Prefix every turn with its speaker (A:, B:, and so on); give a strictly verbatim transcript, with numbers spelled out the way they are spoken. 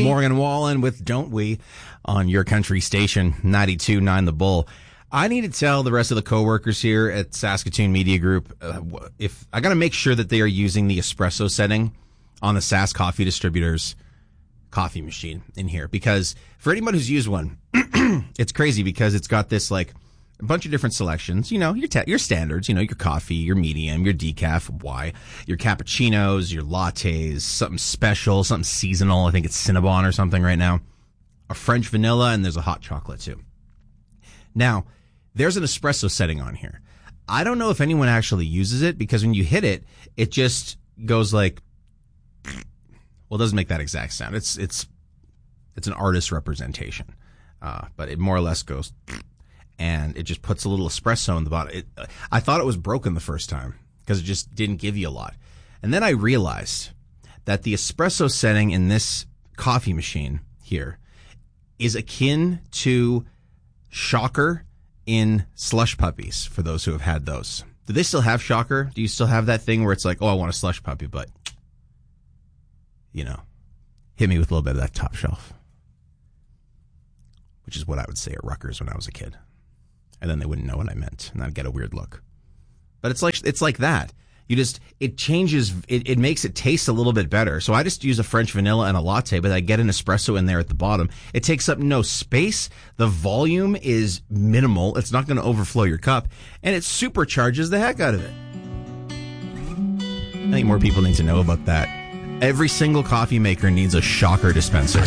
A: Morgan Wallen with Don't We on your country station, ninety-two point nine The Bull. I need to tell the rest of the coworkers here at Saskatoon Media Group, uh, if I got to make sure that they are using the espresso setting on the Sask Coffee Distributors coffee machine in here. Because for anybody who's used one, it's crazy because it's got this like a bunch of different selections. You know, your ta- your standards, you know, your coffee, your medium, your decaf, why, your cappuccinos, your lattes, something special, something seasonal. I think it's Cinnabon or something right now. A French vanilla, and there's a hot chocolate too. Now, there's an espresso setting on here. I don't know if anyone actually uses it because when you hit it, it just goes like, well, it doesn't make that exact sound. It's it's it's an artist representation, uh, but it more or less goes, and it just puts a little espresso in the bottom. It, I thought it was broken the first time because it just didn't give you a lot, and then I realized that the espresso setting in this coffee machine here is akin to Shocker in Slush Puppies, for those who have had those. Do they still have Shocker? Do you still have that thing where it's like, oh, I want a Slush Puppy, but, you know, hit me with a little bit of that top shelf, which is what I would say at Rutgers when I was a kid. And then they wouldn't know what I meant, and I'd get a weird look. But it's like it's like that. You just, it changes, it, it makes it taste a little bit better. So I just use a French vanilla and a latte, but I get an espresso in there at the bottom. It takes up no space. The volume is minimal. It's not going to overflow your cup. And it supercharges the heck out of it. I think more people need to know about that. Every single coffee maker needs a Shocker dispenser.